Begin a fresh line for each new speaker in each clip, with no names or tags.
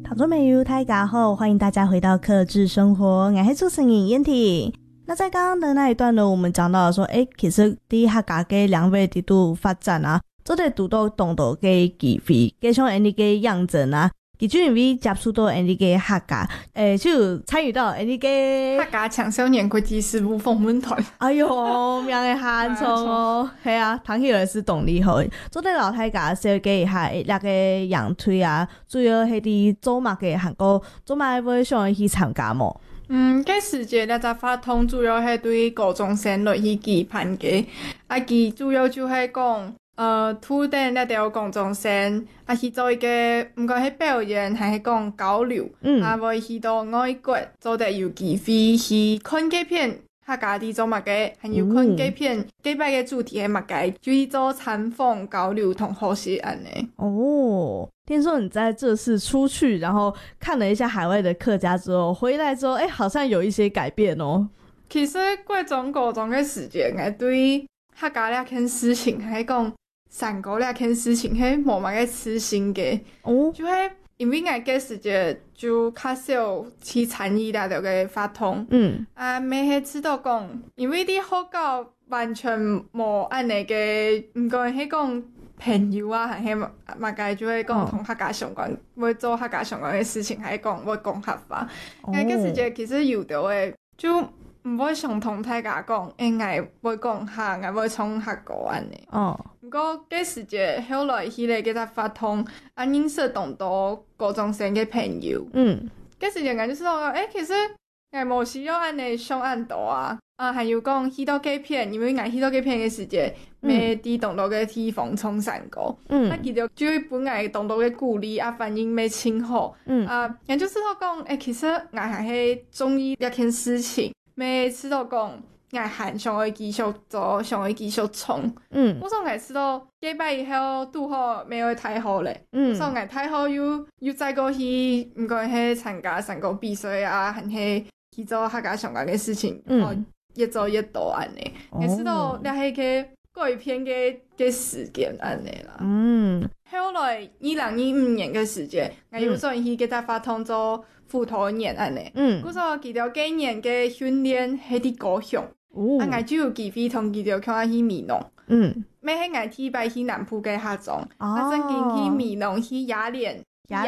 听众朋友大家好，欢迎大家回到客制生活，我是主持人燕婷。那在刚刚的那一段呢，我们讲到了说其实在客家嘅两位地度发展啊，做得拄到动到嘅机会，加上因哋嘅样子啊，其中因为接触到因哋嘅客家，就参与到因哋嘅
客家青少年国际事务访问团。
哎呦，名嘅汉重哦，系啊，谈起来是动力好。做得老太家设计下那个样推啊，主要系啲做马嘅韩国做马会想去参加么？
这世界咧只发通主要系对高中生来去举办嘅，佢主要就系讲土地咧条高中生去做一个唔管系表演还是讲交流，会去到外国做得有机会去看几片客家啲做乜嘅，还有看几片几摆嘅主题系乜嘅，就去做参访交流同学习安尼。
哦，听说你在这次出去，然后看了一下海外的客家之后，回来之后，好像有一些改变哦。
其实过中高中嘅时间，我对客家呢件事情，还讲三国呢件事情，系无乜嘅痴心嘅。哦，就系因为我嘅时间就较少去参与那条嘅发通。咩系知道讲，因为啲学校完全无安尼嘅，唔管系讲朋友啊，还是乜嘅，就会讲同客家相关，会做客家相关嘅事情，还是讲会讲客话。我嘅时间其实有着嘅，就唔会想同大家讲，我会讲客，我会创客家安尼。不过嘅时节后来迄个叫做发通，认识同多高中生嘅朋友。嘅时节我就知道，其实我无需要安尼上岸度啊。还有讲迄套几片，因为我迄套几片嘅时节，咩啲同多嘅地方冲散过。其实就本来同多嘅鼓励反应咩清好。我就知道讲，其实我还是中意一件事情。每知道讲，我还想要继续做，想要继续冲。我说我知道几摆以后拄好没有太好咧。所以我太好又再过去，唔管去参加三个比赛啊，还是去做客家相关嘅事情，越做越多安尼。我知道那系个过一片嘅时间安尼啦。后来2015年嘅时间，我又转去给他发通做副头年安尼。我说记条几年嘅训练喺啲高雄，我就有机会同记条看去米农。咩喺我梯摆去南部嘅下种，曾经去米农去雅莲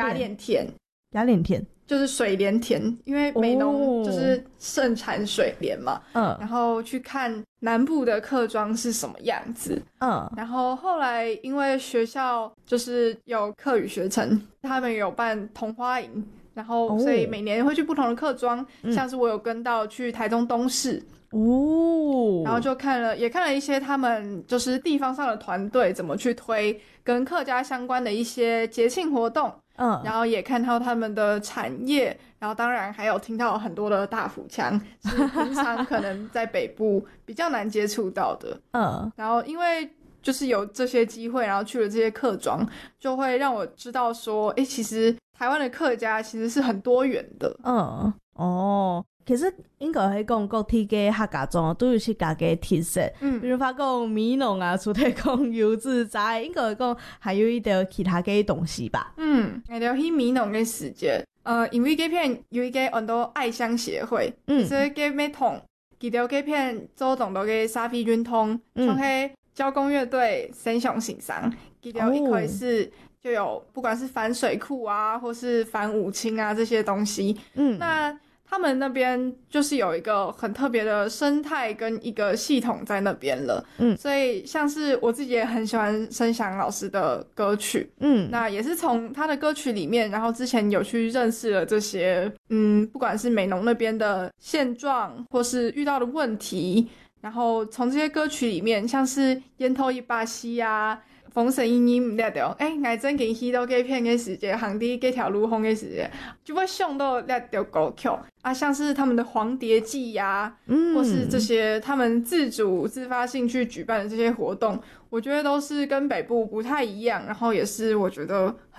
田。就是水莲田，因为美浓就是盛产水莲嘛。然后去看南部的客庄是什么样子。然后后来因为学校就是有客语学程，他们有办桐花营，然后所以每年会去不同的客庄，像是我有跟到去台中东市。然后就也看了一些他们就是地方上的团队怎么去推跟客家相关的一些节庆活动。然后也看到他们的产业，然后当然还有听到很多的大埔腔，是平常可能在北部比较难接触到的。然后因为就是有这些机会，然后去了这些客庄，就会让我知道说，其实台湾的客家其实是很多元的。
其实应该是讲各地嘅客家庄都有自家嘅特色。比如话讲米农啊，除了讲油自在，应该讲还有一点其他嘅东西吧。
我聊起米农嘅时间，因为这片有一个很多爱乡协会，所以这咩同其条这片做同多嘅沙皮运通，像是交工乐队生雄行商，其条一开始就有不管是反水库啊，或是反五清啊这些东西。那他们那边就是有一个很特别的生态跟一个系统在那边了。所以像是我自己也很喜欢申祥老师的歌曲。那也是从他的歌曲里面，然后之前有去认识了这些不管是美浓那边的现状或是遇到的问题，然后从这些歌曲里面，像是烟头一把戏啊，封神音音唔掠到，我真经去到这片的时间，行伫这条路风的时间，就会想到掠到歌曲啊，像是他们的黄蝶记呀，或是这些他们自主自发性去举办的这些活动，我觉得都是跟北部不太一样，然后也是我觉得